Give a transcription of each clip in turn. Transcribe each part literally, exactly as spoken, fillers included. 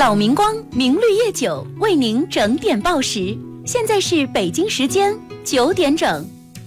老明光明绿叶酒为您整点报时，现在是北京时间九点整。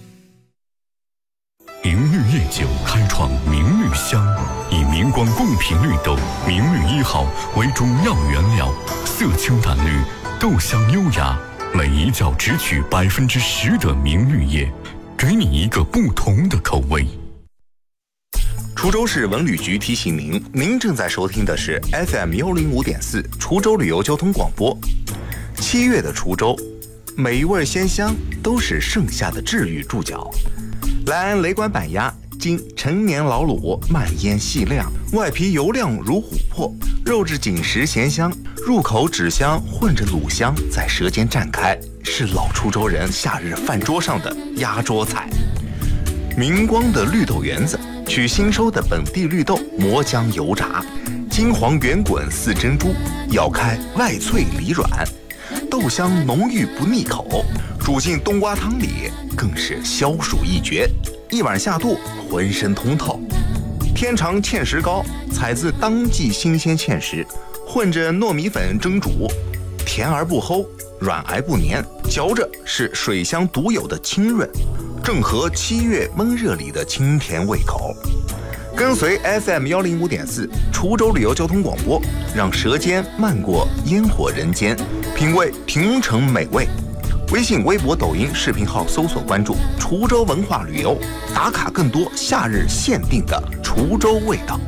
明绿叶酒开创明绿香，以明光贡品绿豆明绿一号为主要原料，色清淡绿，豆香优雅，每一角只取百分之十的明绿叶，给你一个不同的口味。 滁州市文旅局提醒您，您正在收听的是 F M 幺零五点四滁州旅游交通广播。七月的滁州，每一味鲜香都是盛夏的治愈注脚。来安雷管板鸭，经陈年老卤，慢腌细晾，外皮油亮如琥珀，肉质紧实咸香，入口脂香混着卤香在舌尖绽开，是老滁州人夏日饭桌上的压桌菜。明光的绿豆圆子，取新收的本地绿豆磨浆油炸，金黄圆滚似珍珠，咬开外脆里软，豆香浓郁不腻口，煮进冬瓜汤里更是消暑一绝，一碗下肚浑身通透。天长芡实糕，采自当季新鲜芡实，混着糯米粉蒸煮，甜而不齁，软而不黏，嚼着是水乡独有的清润，正合七月闷热里的清甜胃口。跟随 F M 幺零五点四滁州旅游交通广播，让舌尖漫过烟火人间，品味亭城美味。微信、微博、抖音视频号搜索关注滁州文化旅游，打卡更多夏日限定的滁州味道。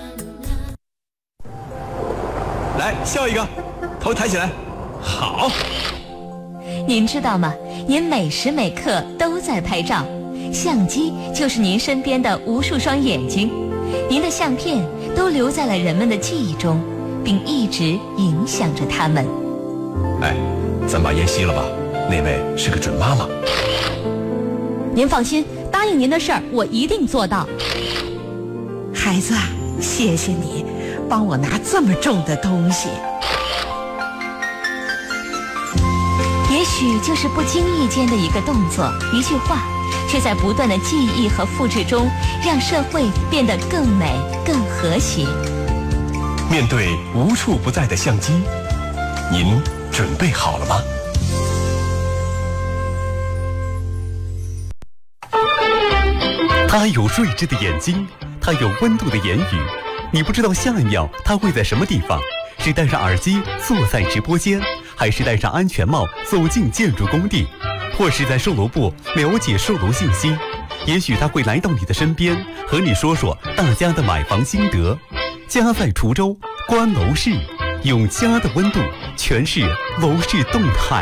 来，笑一个，头抬起来，好。 您知道吗？您每时每刻都在拍照，相机就是您身边的无数双眼睛，您的相片都留在了人们的记忆中，并一直影响着他们。 哎，咱把烟熄了吧，那位是个准妈妈。 您放心，答应您的事儿我一定做到。 孩子，谢谢你帮我拿这么重的东西。 也许就是不经意间的一个动作，一句话，却在不断的记忆和复制中，让社会变得更美、更和谐。 面对无处不在的相机，您准备好了吗？ 他有睿智的眼睛，他有温度的言语，你不知道下一秒他会在什么地方，是戴上耳机坐在直播间，还是戴上安全帽走进建筑工地，或是在售楼部了解售楼信息。也许他会来到你的身边，和你说说大家的买房心得。家在滁州，观楼市，用家的温度诠释楼市动态。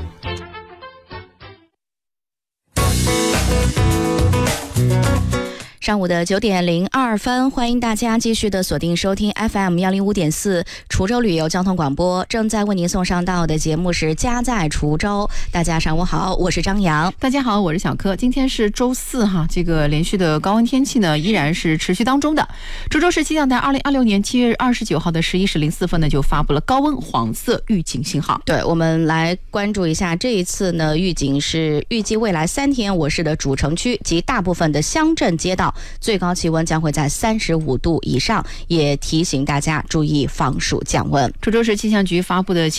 上午的九点零二分，欢迎大家继续的锁定收听 F M 幺零五点四滁州旅游交通广播，正在为您送上到的节目是家在滁州。大家上午好，我是张扬。 大家好，我是小柯。今天是周四哈，这个连续的高温天气呢依然是持续当中的。滁州市气象台二零二六年七月二十九号的十一时零四分呢就发布了高温黄色预警信号。 对，我们来关注一下这一次呢预警是预计未来三天我市的主城区及大部分的乡镇街道最高气温将会在三十五度以上，也提醒大家注意防暑降温。 滁州市气象局发布的